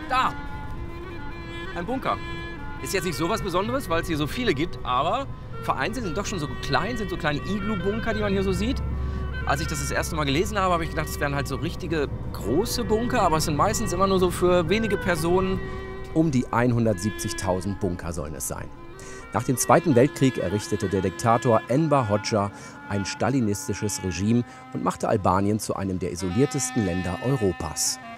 Da! Ein Bunker. Ist jetzt nicht so was Besonderes, weil es hier so viele gibt, aber vereinzelt sind doch schon so klein, sind so kleine Iglu-Bunker, die man hier so sieht. Als ich das erste Mal gelesen habe, habe ich gedacht, es wären halt so richtige große Bunker, aber es sind meistens immer nur so für wenige Personen. Um die 170.000 Bunker sollen es sein. Nach dem Zweiten Weltkrieg errichtete der Diktator Enver Hoxha ein stalinistisches Regime und machte Albanien zu einem der isoliertesten Länder Europas.